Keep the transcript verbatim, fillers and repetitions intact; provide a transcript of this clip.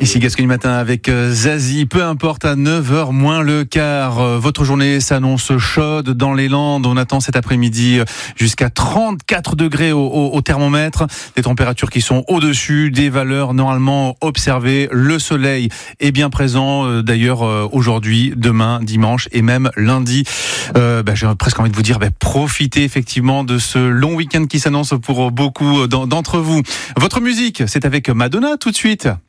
Ici Gascogne Matin avec Zazie, peu importe à neuf heures moins le quart. Votre journée s'annonce chaude dans les Landes. On attend cet après-midi jusqu'à trente-quatre degrés au, au, au thermomètre. Des températures qui sont au-dessus des valeurs normalement observées. Le soleil est bien présent d'ailleurs aujourd'hui, demain, dimanche et même lundi. Euh, bah, j'ai presque envie de vous dire, bah, profitez effectivement de ce long week-end qui s'annonce pour beaucoup d'entre vous. Votre musique, c'est avec Madonna tout de suite.